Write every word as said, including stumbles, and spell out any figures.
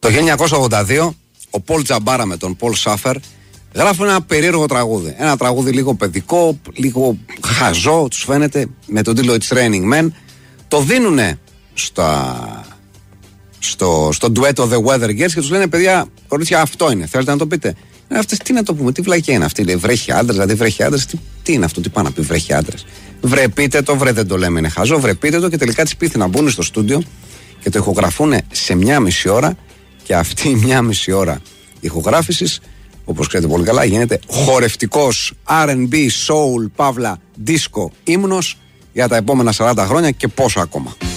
Το χίλια εννιακόσια ογδόντα δύο ο Πολ Τζαμπάρα με τον Πολ Σάφερ γράφουν ένα περίεργο τραγούδι. Ένα τραγούδι λίγο παιδικό, λίγο χαζό, τους φαίνεται, με τον τίτλο It's Raining Men. Το δίνουνε στα, στο, στο ντουέτο The Weather Girls και τους λένε, παιδιά, κορίτσια, αυτό είναι. Θέλετε να το πείτε? Ε, αυτές, τι να το πούμε, τι βλακία είναι αυτή? Λέει, βρέχει άντρες, δηλαδή βρέχει άντρες. Τι, τι είναι αυτό, τι πάνε να πει βρέχει άντρες? Βρε πείτε το, βρε δεν το λέμε, είναι χαζό, βρε πείτε το. Και τελικά τις πείθει να μπουν στο στούντιο και το ηχογραφούν σε μια μισή ώρα. Και αυτή η μια μισή ώρα ηχογράφησης, όπως ξέρετε πολύ καλά, γίνεται χορευτικός αρ εντ μπι, soul, παύλα, disco ύμνος για τα επόμενα σαράντα χρόνια και πόσο ακόμα.